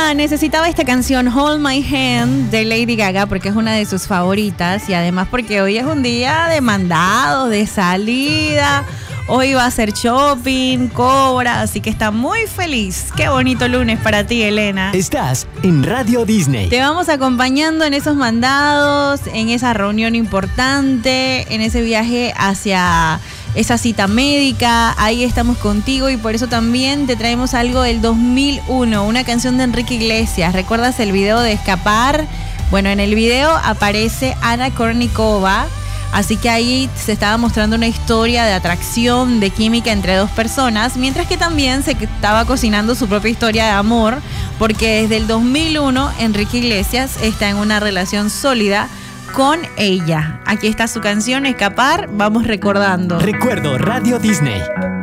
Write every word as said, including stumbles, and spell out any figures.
Elena necesitaba esta canción Hold My Hand de Lady Gaga porque es una de sus favoritas y además porque hoy es un día de mandados, de salida. Hoy va a hacer shopping, cobra, así que está muy feliz. Qué bonito lunes para ti, Elena. Estás en Radio Disney. Te vamos acompañando en esos mandados, en esa reunión importante, en ese viaje hacia esa cita médica. Ahí estamos contigo y por eso también te traemos algo del dos mil uno, una canción de Enrique Iglesias. ¿Recuerdas el video de Escapar? Bueno, en el video aparece Ana Kournikova. Así que ahí se estaba mostrando una historia de atracción, de química entre dos personas, mientras que también se estaba cocinando su propia historia de amor, porque desde el dos mil uno Enrique Iglesias está en una relación sólida con ella. Aquí está su canción Escapar, vamos recordando. Recuerdo Radio Disney.